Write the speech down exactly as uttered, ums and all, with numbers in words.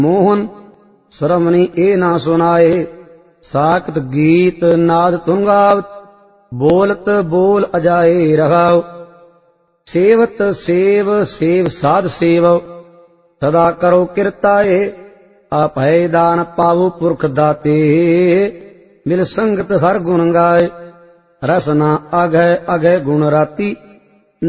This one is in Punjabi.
ਮੋਹਨ ਸਰਮਣੀ ਇਹ ਨਾ ਸੁਨਾਏ। ਸਾਕਤ ਗੀਤ ਨਾਦ ਤੁਨ ਗਾਵਤ, ਬੋਲਤ ਬੋਲ ਅਜਾਏ ਰਹਾਉ। ਸੇਵਤ ਸੇਵ ਸੇਵ ਸਾਧ ਸੇਵ, ਸਦਾ ਕਰੋ ਕਿਰਤਾਏ। ਆਪੈ ਦਾਨ ਪਾਵੋ ਪੁਰਖ ਦਾਤੇ, ਮਿਲ ਸੰਗਤ ਹਰ ਗੁਣ ਗਾਏ। ਰਸਨਾ ਅਗੈ ਅਗੈ ਗੁਣ ਰਾਤੀ,